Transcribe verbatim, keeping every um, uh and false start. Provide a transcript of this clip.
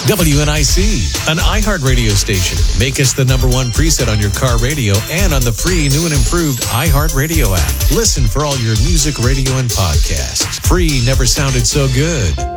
W N I C, an iHeartRadio station. Make us the number one preset on your car radio and on the free new and improved iHeartRadio app. Listen for all your music, radio, and podcasts. Free never sounded so good.